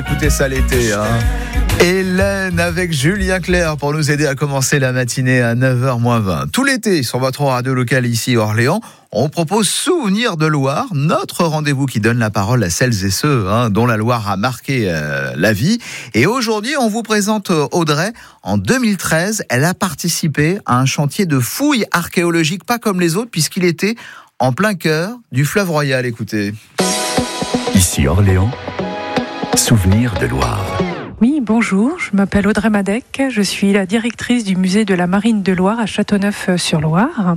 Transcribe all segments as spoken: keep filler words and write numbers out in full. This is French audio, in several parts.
Écoutez ça l'été, hein. Hélène avec Julien Clerc pour nous aider à commencer la matinée à neuf heures moins vingt. Tout l'été, sur votre radio locale ici à Orléans, on propose Souvenirs de Loire, notre rendez-vous qui donne la parole à celles et ceux hein, dont la Loire a marqué euh, la vie. Et aujourd'hui, on vous présente Audrey. En deux mille treize, elle a participé à un chantier de fouilles archéologiques, pas comme les autres, puisqu'il était en plein cœur du fleuve Royal. Écoutez. Ici Orléans, Souvenirs de Loire. Oui, bonjour, je m'appelle Audrey Madec, je suis la directrice du musée de la Marine de Loire à Châteauneuf-sur-Loire.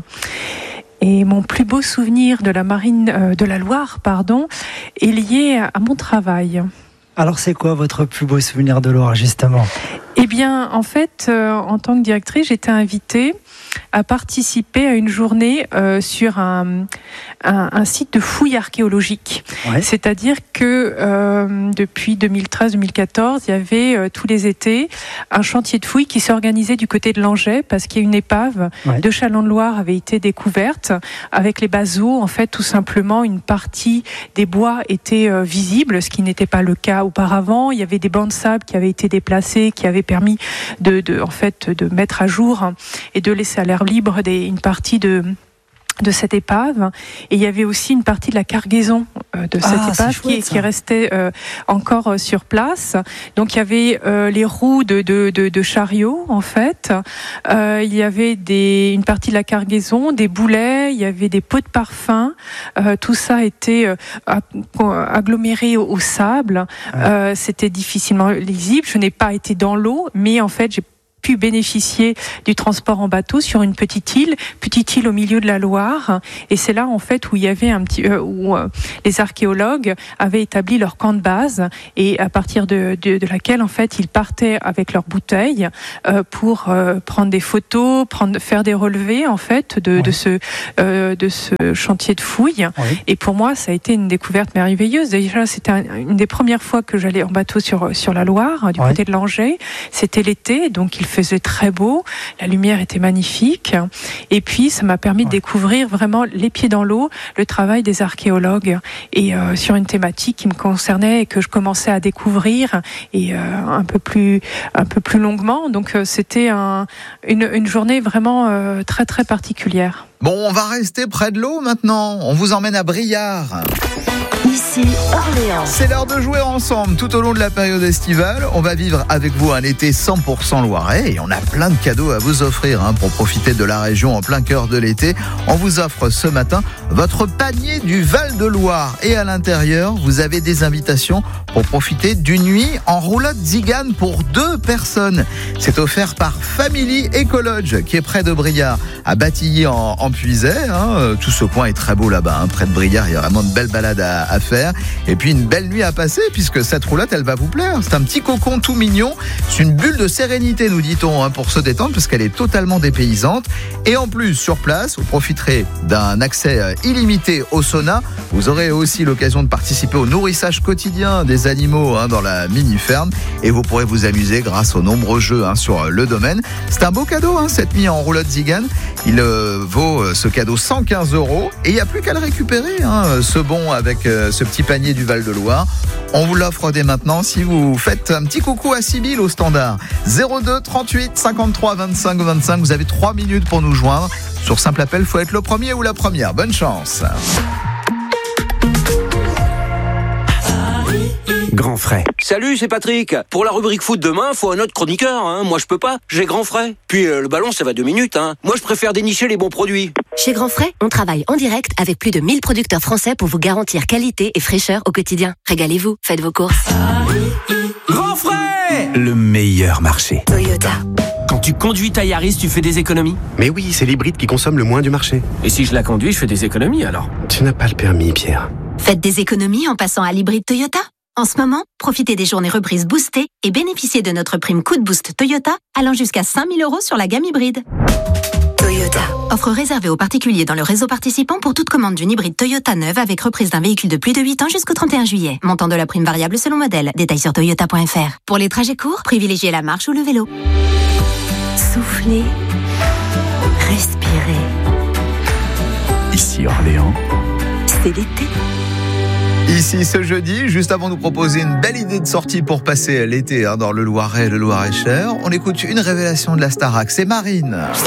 Et mon plus beau souvenir de la Marine euh, de la Loire, pardon, est lié à mon travail. Alors c'est quoi votre plus beau souvenir de Loire, justement ? Eh bien, en fait, euh, en tant que directrice, j'étais invitée à participer à une journée euh, sur un, un, un site de fouilles archéologiques. Ouais. C'est-à-dire que euh, depuis deux mille treize deux mille quatorze, il y avait euh, tous les étés un chantier de fouilles qui s'organisait du côté de Langeais parce qu'il y a une épave ouais. de Chaland-de-Loire avait été découverte avec les baseaux. En fait, tout simplement, une partie des bois était euh, visible, ce qui n'était pas le cas auparavant. Il y avait des bancs de sable qui avaient été déplacés, qui avaient permis de, de, en fait, de mettre à jour et de laisser à l'air libre des, une partie de de cette épave, et il y avait aussi une partie de la cargaison euh, de cette ah, épave chouette, qui, qui restait euh, encore euh, sur place. Donc il y avait euh, les roues de, de, de, de chariots en fait, euh, il y avait des, une partie de la cargaison, des boulets, il y avait des pots de parfum, euh, tout ça était euh, aggloméré au, au sable, ouais. euh, c'était difficilement lisible, je n'ai pas été dans l'eau, mais en fait j'ai pu bénéficier du transport en bateau sur une petite île, petite île au milieu de la Loire, et c'est là en fait où il y avait un petit, euh, où euh, les archéologues avaient établi leur camp de base, et à partir de, de, de laquelle en fait ils partaient avec leurs bouteilles euh, pour euh, prendre des photos, prendre, faire des relevés en fait de, oui. de ce euh, de ce chantier de fouilles. Oui. Et pour moi ça a été une découverte merveilleuse. Déjà c'était un, une des premières fois que j'allais en bateau sur sur la Loire, du oui. côté de Langeais. C'était l'été, donc il faisait très beau, la lumière était magnifique, et puis ça m'a permis ouais. de découvrir vraiment les pieds dans l'eau, le travail des archéologues, et euh, sur une thématique qui me concernait et que je commençais à découvrir, et euh, un peu plus un peu plus longuement. Donc euh, c'était un, une, une journée vraiment euh, très très particulière. Bon, on va rester près de l'eau maintenant. On vous emmène à Briare. Ici Orléans. C'est l'heure de jouer ensemble tout au long de la période estivale. On va vivre avec vous un été cent pour cent loirais et on a plein de cadeaux à vous offrir hein, pour profiter de la région en plein cœur de l'été. On vous offre ce matin votre panier du Val-de-Loire et à l'intérieur, vous avez des invitations pour profiter d'une nuit en roulotte Zigane pour deux personnes. C'est offert par Family Ecolodge qui est près de Briare, à Batilly en, en Puisay. Hein. Tout ce coin est très beau là-bas, hein. Près de Briare, il y a vraiment de belles balades à, à faire. Et puis une belle nuit à passer puisque cette roulotte, elle va vous plaire. C'est un petit cocon tout mignon. C'est une bulle de sérénité, nous dit-on, hein, pour se détendre parce qu'elle est totalement dépaysante. Et en plus, sur place, vous profiterez d'un accès illimité au sauna. Vous aurez aussi l'occasion de participer au nourrissage quotidien des animaux hein, dans la mini-ferme. Et vous pourrez vous amuser grâce aux nombreux jeux hein, sur le domaine. C'est un beau cadeau, hein, cette nuit en roulotte Zigane. Il euh, vaut euh, ce cadeau cent quinze euros. Et il n'y a plus qu'à le récupérer, hein, ce bon avec euh, ce petit panier du Val-de-Loire. On vous l'offre dès maintenant si vous faites un petit coucou à Sybille au standard. zéro deux trente-huit cinquante-trois vingt-cinq vingt-cinq. Vous avez trois minutes pour nous joindre. Sur simple appel, il faut être le premier ou la première. Bonne chance. Grand frais. Salut, c'est Patrick. Pour la rubrique foot demain, faut un autre chroniqueur. Hein. Moi, je peux pas. J'ai Grand frais. Puis euh, le ballon, ça va deux minutes. Hein. Moi, je préfère dénicher les bons produits. Chez Grand frais, on travaille en direct avec plus de mille producteurs français pour vous garantir qualité et fraîcheur au quotidien. Régalez-vous, faites vos courses. Grand frais, le meilleur marché. Toyota. Quand tu conduis ta Yaris, tu fais des économies? Mais oui, c'est l'hybride qui consomme le moins du marché. Et si je la conduis, je fais des économies alors? Tu n'as pas le permis, Pierre. Faites des économies en passant à l'hybride Toyota. En ce moment, profitez des journées reprises boostées et bénéficiez de notre prime coup de boost Toyota allant jusqu'à cinq mille euros sur la gamme hybride. Toyota. Offre réservée aux particuliers dans le réseau participant pour toute commande d'une hybride Toyota neuve avec reprise d'un véhicule de plus de huit ans jusqu'au trente et un juillet. Montant de la prime variable selon modèle. Détails sur toyota point f r. Pour les trajets courts, privilégiez la marche ou le vélo. Soufflez. Respirez. Ici Orléans. C'est l'été. Ici ce jeudi, juste avant de nous proposer une belle idée de sortie pour passer l'été hein, dans le Loiret, le Loir-et-Cher, on écoute une révélation de la Starac, c'est Marine.